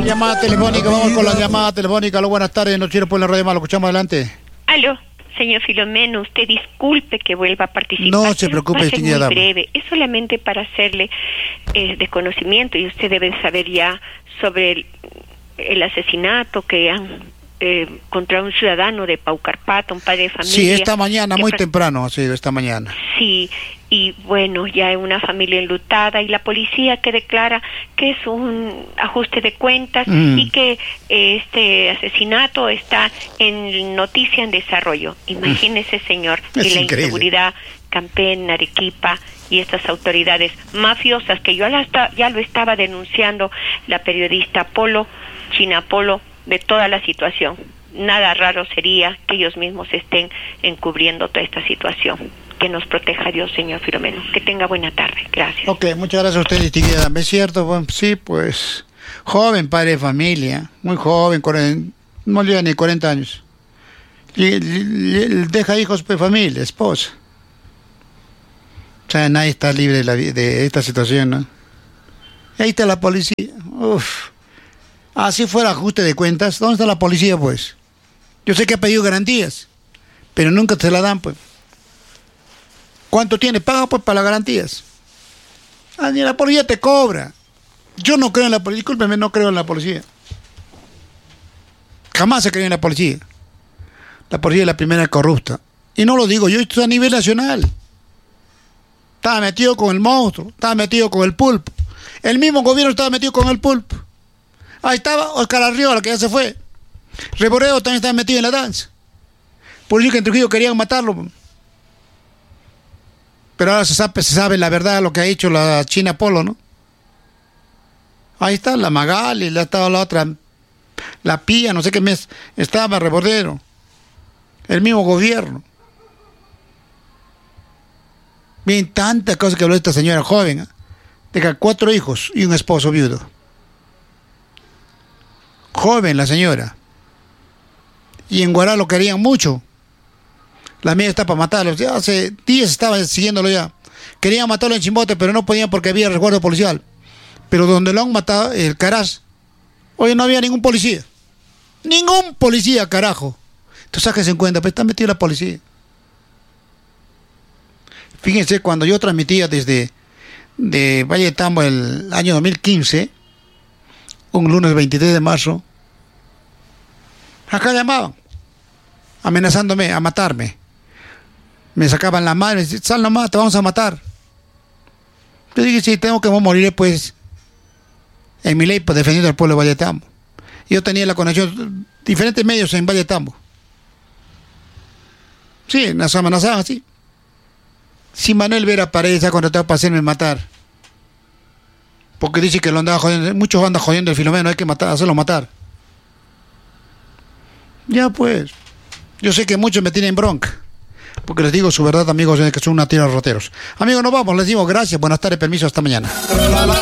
Llamada telefónica, vamos con la llamada telefónica. Aló, buenas tardes, Noticiero Puebla Radio Más, lo escuchamos adelante. Aló, señor Filomeno, usted disculpe que vuelva a participar. No se preocupe, distinguida dama. Muy breve, es solamente para hacerle de conocimiento, y usted debe saber ya sobre el asesinato que han contra un ciudadano de Paucarpata, un padre de familia. Sí, esta mañana, muy temprano, sí, esta mañana. Sí, y bueno, ya hay una familia enlutada y la policía que declara que es un ajuste de cuentas y que este asesinato está en noticia en desarrollo. Imagínese, señor, es y la increíble. inseguridad campén, Arequipa y estas autoridades mafiosas que yo ya lo estaba denunciando la periodista China Polo, de toda la situación. Nada raro sería que ellos mismos estén encubriendo toda esta situación. Que nos proteja Dios, señor Filomeno. Que tenga buena tarde. Gracias. Ok, muchas gracias a usted, distinguida. ¿Es cierto? Bueno, sí, pues, joven, padre de familia, muy joven, no llega ni 40 años. Deja hijos, pues, familia, esposa. O sea, nadie está libre de esta situación, ¿no? Ahí está la policía. Uf. Así fuera ajuste de cuentas, ¿dónde está la policía, pues? Yo sé que ha pedido garantías, pero nunca te la dan, pues. ¿Cuánto tiene? Paga, pues, para las garantías. Ni la policía te cobra. Yo no creo en la policía, discúlpeme, no creo en la policía. Jamás he creído en la policía. La policía es la primera corrupta. Y no lo digo yo, esto es a nivel nacional. Estaba metido con el monstruo, estaba metido con el pulpo. El mismo gobierno estaba metido con el pulpo. Ahí estaba Oscar Arriola, que ya se fue. Reboreo también estaba metido en la danza. Por eso que en Trujillo querían matarlo. Pero ahora se sabe la verdad, lo que ha hecho la China Polo, ¿no? Ahí está la Magali, le ha estado la otra, la Pía, no sé qué mes, estaba Rebordero. El mismo gobierno. Bien, tantas cosas que habló esta señora joven, ¿eh? Deja 4 hijos y un esposo viudo. Joven la señora. Y en Guará lo querían mucho. La mía está para matarlo. Ya hace días estaba siguiéndolo ya. Querían matarlo en Chimbote, pero no podían porque había resguardo policial. Pero donde lo han matado, el Caraz, hoy no había ningún policía. Ningún policía, carajo. Entonces sáquense en cuenta, pues está metido la policía. Fíjense, cuando yo transmitía desde Valle de Tambo el año 2015, un lunes 23 de marzo, acá llamaban, amenazándome a matarme. Me sacaban la mano, me decían, sal nomás, te vamos a matar. Yo dije, sí, tengo que morir, pues, en mi ley, pues, defendiendo al pueblo de Valle de Tambo. Yo tenía la conexión, diferentes medios en Valle de Tambo. Sí, nos amenazaban así. Si Manuel Vera Paredes ha contratado para hacerme matar, porque dice que lo andaba jodiendo, muchos andan jodiendo el Filomeno, hay que hacerlo matar. Ya pues, yo sé que muchos me tienen bronca, porque les digo su verdad, amigos, que son una tira de rateros. Amigos, nos vamos, les digo gracias, buenas tardes, permiso, hasta mañana.